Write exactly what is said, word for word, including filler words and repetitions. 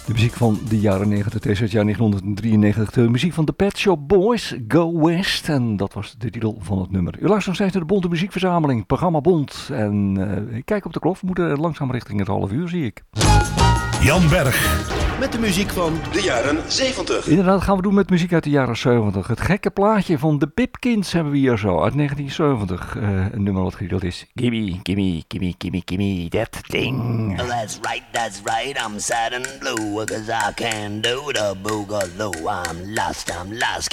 De muziek van de jaren negentig, deze uit het jaar negentien drieënnegentig. De muziek van de Pet Shop Boys, Go West. En dat was de titel van het nummer. U luistert nog steeds naar de Bonte Muziekverzameling, programma Bont. En uh, ik kijk op de klok, we moeten langzaam richting het half uur, zie ik. Jan Berg. Met de muziek van de jaren zeventig. Inderdaad, gaan we doen met muziek uit de jaren zeventig. Het gekke plaatje van de Pipkins hebben we hier zo, uit negentien zeventig. Uh, een nummer wat getiteld is Gimme, gimme, gimme, gimme, gimme, that thing. That's right, that's right, I'm sad and blue, cause I can't do the boogaloo. I'm lost, I'm lost.